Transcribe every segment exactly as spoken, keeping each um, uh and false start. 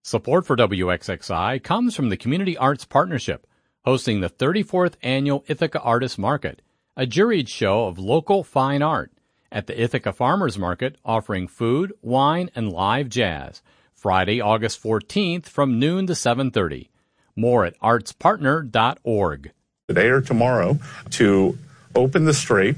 Support for W X X I comes from the Community Arts Partnership, hosting the thirty-fourth Annual Ithaca Artists Market, a juried show of local fine art, at the Ithaca Farmers Market, offering food, wine, and live jazz, Friday, August fourteenth from noon to seven thirty. More at arts partner dot org. Today or tomorrow to open the strait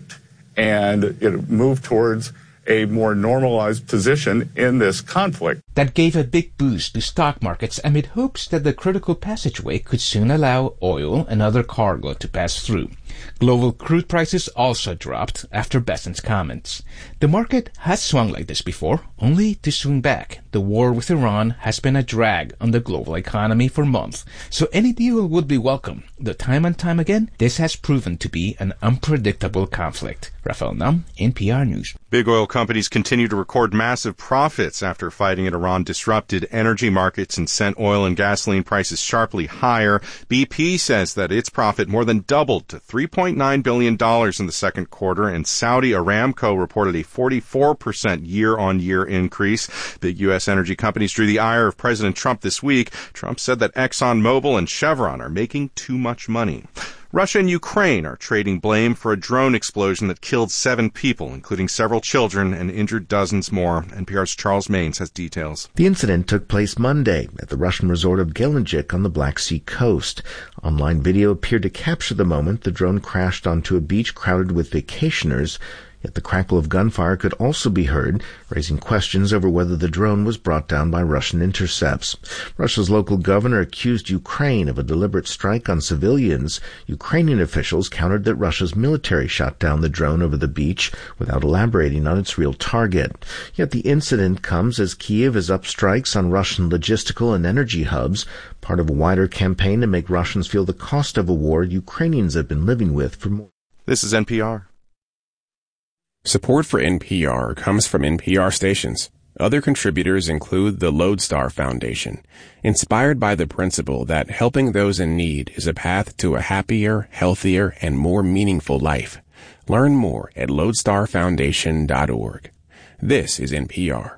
and you know, move towards a more normalized position in this conflict. That gave a big boost to stock markets amid hopes that the critical passageway could soon allow oil and other cargo to pass through. Global crude prices also dropped after Bessent's comments. The market has swung like this before, only to swing back. The war with Iran has been a drag on the global economy for months, so any deal would be welcome. Though time and time again, this has proven to be an unpredictable conflict. Rafael Nam, N P R News. Big oil companies continue to record massive profits after fighting in Iran disrupted energy markets and sent oil and gasoline prices sharply higher. B P says that its profit more than doubled to three point nine billion dollars in the second quarter, and Saudi Aramco reported a forty-four percent year-on-year increase. Big U S energy companies drew the ire of President Trump this week. Trump said that ExxonMobil and Chevron are making too much money. Russia and Ukraine are trading blame for a drone explosion that killed seven people, including several children, and injured dozens more. N P R's Charles Maines has details. The incident took place Monday at the Russian resort of Gelendzhik on the Black Sea coast. Online video appeared to capture the moment the drone crashed onto a beach crowded with vacationers. Yet the crackle of gunfire could also be heard, raising questions over whether the drone was brought down by Russian intercepts. Russia's local governor accused Ukraine of a deliberate strike on civilians. Ukrainian officials countered that Russia's military shot down the drone over the beach without elaborating on its real target. Yet the incident comes as Kyiv is up strikes on Russian logistical and energy hubs, part of a wider campaign to make Russians feel the cost of a war Ukrainians have been living with for more. This is N P R. Support for N P R comes from N P R stations. Other contributors include the Lodestar Foundation, inspired by the principle that helping those in need is a path to a happier, healthier, and more meaningful life. Learn more at lodestar foundation dot org. This is N P R.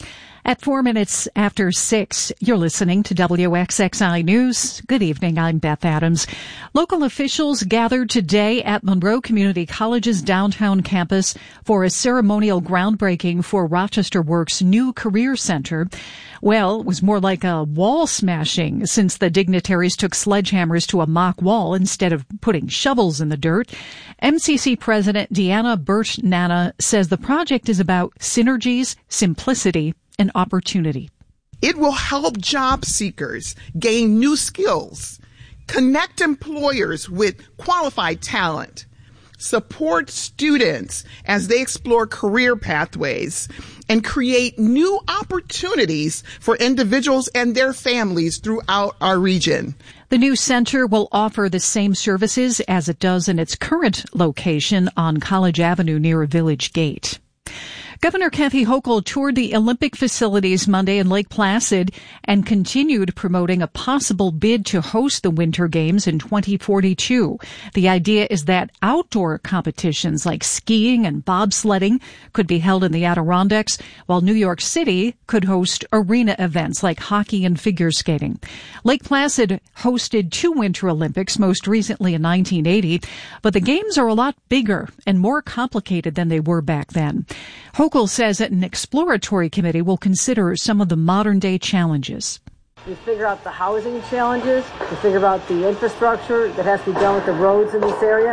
At four minutes after six, you're listening to W X X I News. Good evening, I'm Beth Adams. Local officials gathered today at Monroe Community College's downtown campus for a ceremonial groundbreaking for Rochester Works' new career center. Well, it was more like a wall smashing, since the dignitaries took sledgehammers to a mock wall instead of putting shovels in the dirt. M C C President Deanna Burt-Nana says the project is about synergies, simplicity, and opportunity. It will help job seekers gain new skills, connect employers with qualified talent, support students as they explore career pathways, and create new opportunities for individuals and their families throughout our region. The new center will offer the same services as it does in its current location on College Avenue near Village Gate. Governor Kathy Hochul toured the Olympic facilities Monday in Lake Placid and continued promoting a possible bid to host the Winter Games in twenty forty-two. The idea is that outdoor competitions like skiing and bobsledding could be held in the Adirondacks, while New York City could host arena events like hockey and figure skating. Lake Placid hosted two Winter Olympics, most recently in nineteen eighty, but the games are a lot bigger and more complicated than they were back then. Hochul says that an exploratory committee will consider some of the modern-day challenges. We figure out the housing challenges, we figure out the infrastructure that has to be done with the roads in this area,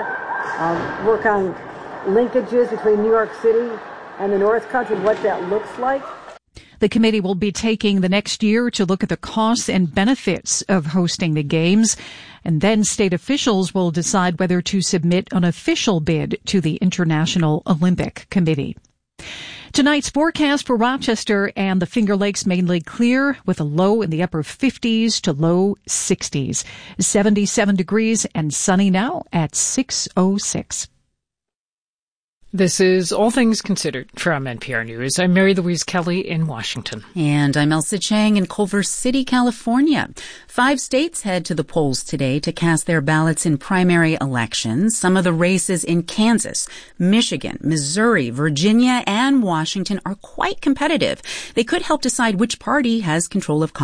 um, work on linkages between New York City and the North Country and what that looks like. The committee will be taking the next year to look at the costs and benefits of hosting the games, and then state officials will decide whether to submit an official bid to the International Olympic Committee. Tonight's forecast for Rochester and the Finger Lakes mainly clear with a low in the upper fifties to low sixties. seventy-seven degrees and sunny now at six oh six. This is All Things Considered from N P R News. I'm Mary Louise Kelly in Washington. And I'm Elsa Chang in Culver City, California. Five states head to the polls today to cast their ballots in primary elections. Some of the races in Kansas, Michigan, Missouri, Virginia, and Washington are quite competitive. They could help decide which party has control of Congress.